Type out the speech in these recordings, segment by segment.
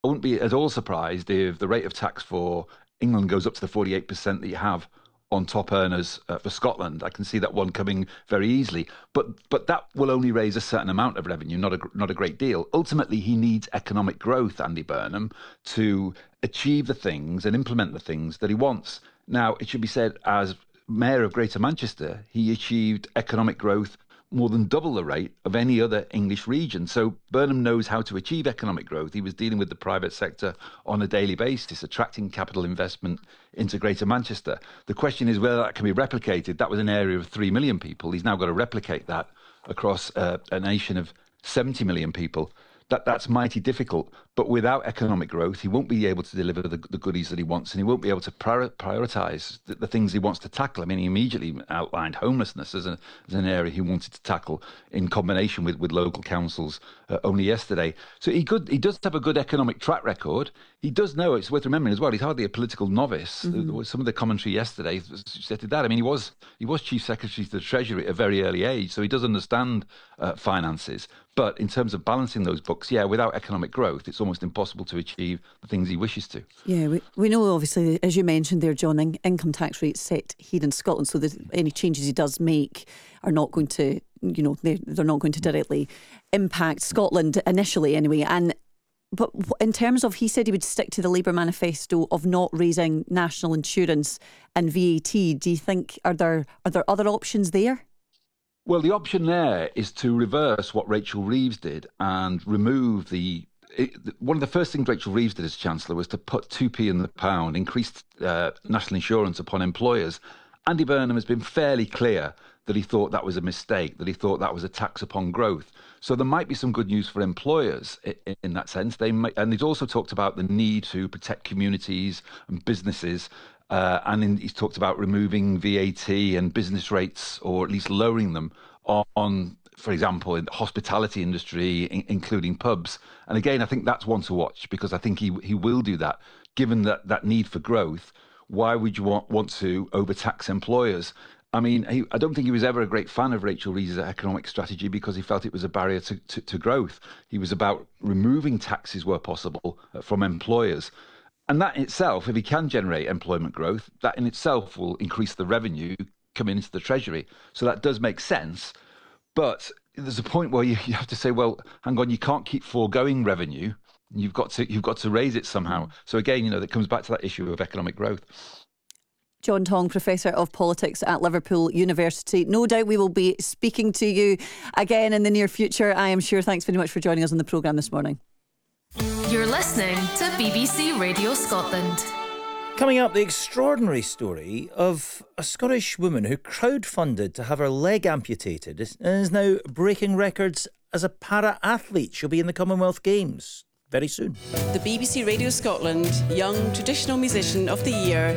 I wouldn't be at all surprised if the rate of tax for England goes up to the 48% that you have on top earners for Scotland. I can see that one coming very easily, but that will only raise a certain amount of revenue, not a great deal. Ultimately, he needs economic growth, Andy Burnham, to achieve the things and implement the things that he wants. Now, it should be said, as Mayor of Greater Manchester, he achieved economic growth more than double the rate of any other English region. So Burnham knows how to achieve economic growth. He was dealing with the private sector on a daily basis, attracting capital investment into Greater Manchester. The question is whether that can be replicated. That was an area of 3 million people. He's now got to replicate that across a nation of 70 million people. That's mighty difficult. But without economic growth, he won't be able to deliver the goodies that he wants, and he won't be able to prioritise the things he wants to tackle. I mean, he immediately outlined homelessness as an area he wanted to tackle in combination with local councils only yesterday. So he does have a good economic track record. He does know, it's worth remembering as well, he's hardly a political novice. Mm-hmm. Some of the commentary yesterday suggested that. I mean, he was Chief Secretary to the Treasury at a very early age, so he does understand finances. But in terms of balancing those books, without economic growth, it's almost impossible to achieve the things he wishes to. Yeah, we know, obviously, as you mentioned there, John, income tax rates set here in Scotland, so that any changes he does make are not going to, they're not going to directly impact Scotland initially anyway. But in terms of, he said he would stick to the Labour manifesto of not raising national insurance and VAT. Do you think, are there other options there? Well, the option there is to reverse what Rachel Reeves did and remove one of the first things Rachel Reeves did as Chancellor was to put 2p in the pound, increased national insurance upon employers. Andy Burnham has been fairly clear that he thought that was a mistake, that he thought that was a tax upon growth. So there might be some good news for employers in that sense. And he's also talked about the need to protect communities and businesses. He's talked about removing VAT and business rates, or at least lowering them on, for example, in the hospitality industry, including pubs. And again, I think that's one to watch, because I think he will do that. Given that need for growth, why would you want to overtax employers? I mean, I don't think he was ever a great fan of Rachel Reeves' economic strategy, because he felt it was a barrier to growth. He was about removing taxes where possible from employers. And that in itself, if he can generate employment growth, that in itself will increase the revenue coming into the Treasury. So that does make sense. But there's a point where you have to say, well, hang on, you can't keep foregoing revenue. You've got to raise it somehow. So again, that comes back to that issue of economic growth. John Tong, Professor of Politics at Liverpool University. No doubt we will be speaking to you again in the near future, I am sure. Thanks very much for joining us on the programme this morning. You're listening to BBC Radio Scotland. Coming up, the extraordinary story of a Scottish woman who crowdfunded to have her leg amputated and is now breaking records as a para-athlete. She'll be in the Commonwealth Games very soon. The BBC Radio Scotland Young Traditional Musician of the Year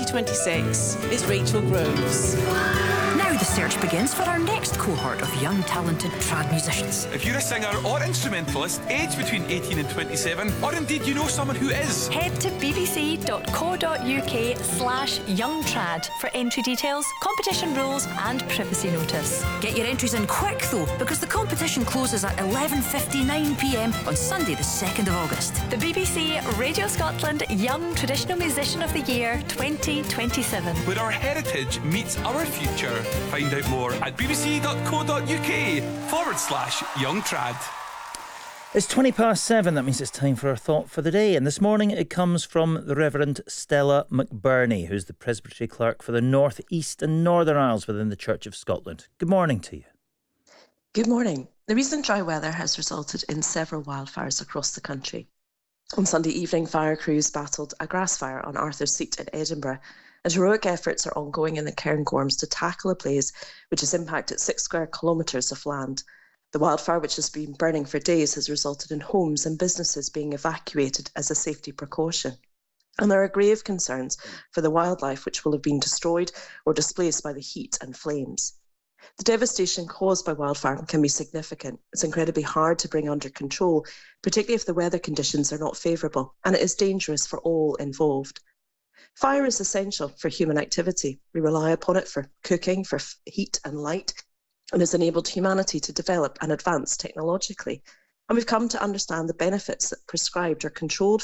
2026 is Rachel Groves. Now the search begins for our next cohort of young talented trad musicians. If you're a singer or instrumentalist aged between 18 and 27, or indeed you know someone who is, head to bbc.co.uk/youngtrad for entry details, competition rules and privacy notice. Get your entries in quick though, because the competition closes at 11:59pm on Sunday the 2nd of August. The BBC Radio Scotland Young Traditional Musician of the Year 2027. where our heritage meets our future. Find out more at bbc.co.uk/youngtrad. It's 7:20. That means it's time for our thought for the day. And this morning it comes from the Reverend Stella McBurney, who's the Presbytery Clerk for the North East and Northern Isles within the Church of Scotland. Good morning to you. Good morning. The recent dry weather has resulted in several wildfires across the country. On Sunday evening, fire crews battled a grass fire on Arthur's Seat in Edinburgh, and heroic efforts are ongoing in the Cairngorms to tackle a blaze which has impacted 6 square kilometres of land. The wildfire, which has been burning for days, has resulted in homes and businesses being evacuated as a safety precaution. And there are grave concerns for the wildlife which will have been destroyed or displaced by the heat and flames. The devastation caused by wildfire can be significant. It's incredibly hard to bring under control, particularly if the weather conditions are not favourable, and it is dangerous for all involved. Fire is essential for human activity. We rely upon it for cooking, for heat and light, and has enabled humanity to develop and advance technologically. And we've come to understand the benefits that prescribed or controlled